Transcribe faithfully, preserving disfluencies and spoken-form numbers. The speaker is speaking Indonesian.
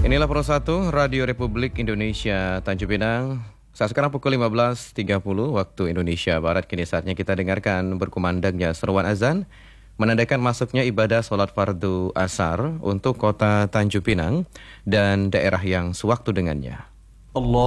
Inilah Pro satu Radio Republik Indonesia Tanjung Pinang. Saat sekarang pukul lima belas tiga puluh waktu Indonesia Barat. Kini saatnya kita dengarkan berkumandangnya seruan azan menandakan masuknya ibadah sholat fardu asar untuk kota Tanjung Pinang dan daerah yang sewaktu dengannya. Allah